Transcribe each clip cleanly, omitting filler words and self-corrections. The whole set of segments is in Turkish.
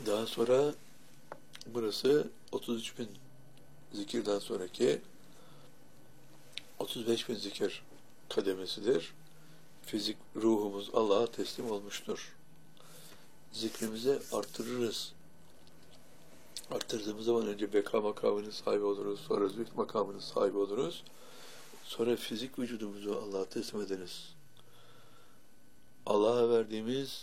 Daha sonra burası 33 bin zikirden sonraki 35 bin zikir kademesidir. Fizik ruhumuz Allah'a teslim olmuştur. Zikrimizi arttırırız. Arttırdığımız zaman önce beka makamının sahibi oluruz, sonra zühd makamının sahibi oluruz. Sonra fizik vücudumuzu Allah'a teslim ederiz. Allah'a verdiğimiz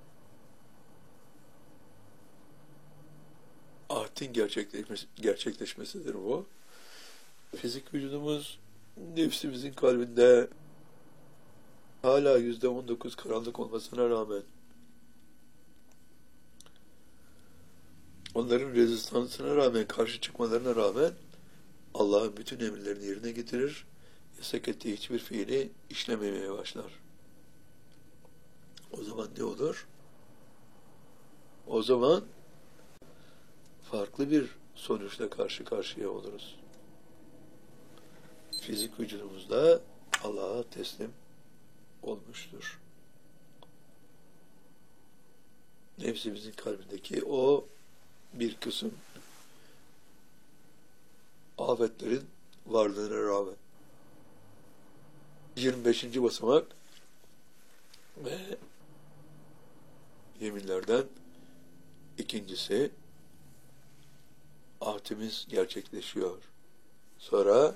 ahdin gerçekleşmesidir bu. Fizik vücudumuz nefsimizin kalbinde hala %19 karanlık olmasına rağmen, onların rezistansına rağmen, karşı çıkmalarına rağmen Allah'ın bütün emirlerini yerine getirir, yasak ettiği hiçbir fiili işlememeye başlar. O zaman ne olur? O zaman farklı bir sonuçla karşı karşıya oluruz. Fizik vücudumuzda Allah'a teslim olmuştur. Nefsimizin kalbindeki o bir kısım afetlerin varlığına rağmen 25. basamak ve yeminlerden ikincisi, ahdimiz gerçekleşiyor. Sonra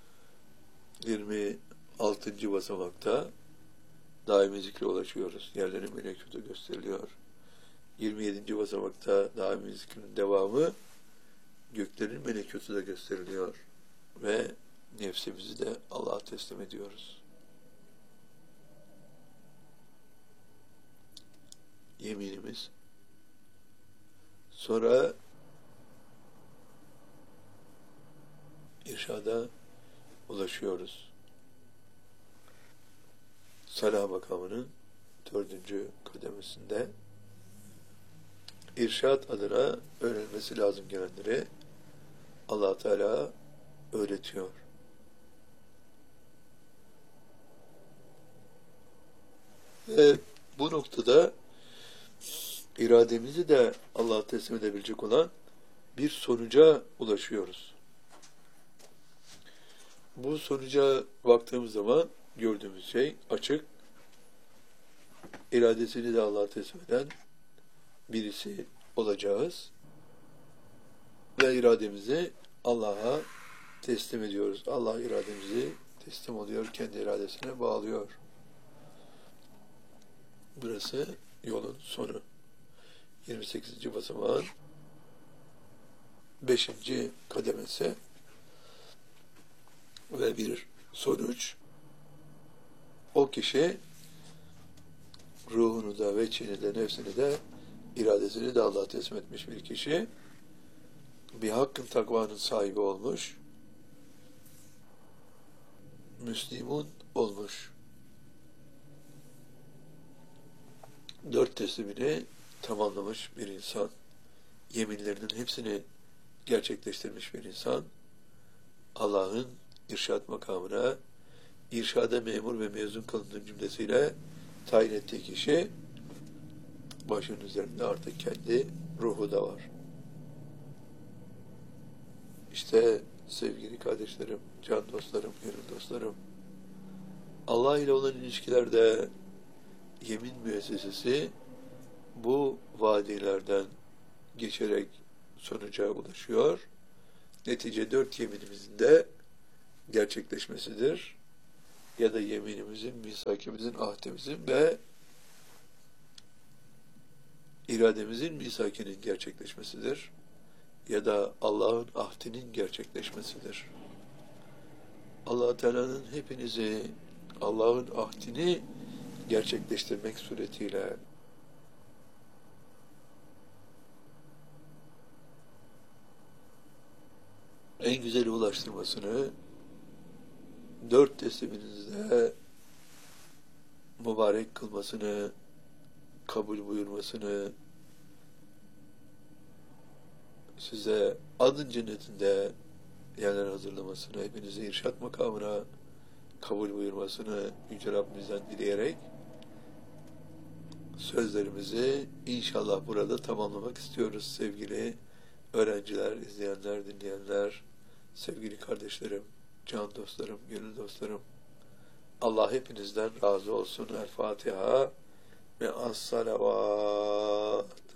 26. basamakta daimi zikre ulaşıyoruz. Yerlerin melekutu gösteriliyor. 27. basamakta daimi zikrin devamı, göklerin melekutu da gösteriliyor. Ve nefsimizi de Allah'a teslim ediyoruz. Yeminimiz. Sonra irşada ulaşıyoruz. Salah makamının 4. kademesinde irşad adına öğrenilmesi lazım gelenleri Allah Teala öğretiyor. Ve bu noktada irademizi de Allah'a teslim edebilecek olan bir sonuca ulaşıyoruz. Bu sonuca baktığımız zaman gördüğümüz şey açık. İradesini de Allah'a teslim eden birisi olacağız. Ve irademizi Allah'a teslim ediyoruz. Allah irademizi teslim oluyor, kendi iradesine bağlıyor. Burası yolun sonu. 28. basamağın 5. kademesi ve bir sonuç. O kişi ruhunu da, veçhini de, nefsini de, iradesini de Allah'a teslim etmiş bir kişi. Bir hakkın takvanın sahibi olmuş. Müslüman olmuş. 4 teslimini tamamlamış bir insan. Yeminlerinin hepsini gerçekleştirmiş bir insan. Allah'ın irşad makamına, irşada memur ve mezun kılındığı cümlesiyle tayin ettiği kişi, başının üzerinde artık kendi ruhu da var. İşte sevgili kardeşlerim, can dostlarım, gönül dostlarım, Allah ile olan ilişkilerde yemin müessesesi bu vadilerden geçerek sonuca ulaşıyor. Netice 4 yeminimizin de gerçekleşmesidir. Ya da yeminimizin, misakimizin, ahdimizin ve irademizin misakinin gerçekleşmesidir. Ya da Allah'ın ahdinin gerçekleşmesidir. Allah Teala'nın hepinizi Allah'ın ahdini gerçekleştirmek suretiyle en güzeli ulaştırmasını, 4 tesliminizde mübarek kılmasını, kabul buyurmasını, size adın cennetinde yerler hazırlamasını, hepinizi irşad makamına kabul buyurmasını Yüce Rabbimizden dileyerek sözlerimizi inşallah burada tamamlamak istiyoruz sevgili öğrenciler, izleyenler, dinleyenler, sevgili kardeşlerim, can dostlarım, gönül dostlarım. Allah hepinizden razı olsun. El Fatiha ve as-salavat.